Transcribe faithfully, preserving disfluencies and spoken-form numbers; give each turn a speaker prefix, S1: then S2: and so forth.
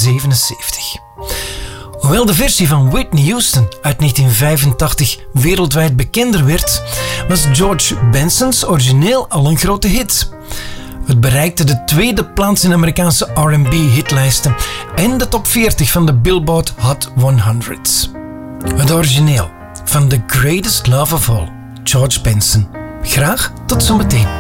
S1: zevenenzeventig. Hoewel de versie van Whitney Houston uit negentien vijfentachtig wereldwijd bekender werd, was George Benson's origineel al een grote hit. Het bereikte de tweede plaats in Amerikaanse R en B-hitlijsten en de top veertig van de Billboard Hot honderd. Het origineel van The Greatest Love of All, George Benson. Graag tot zometeen.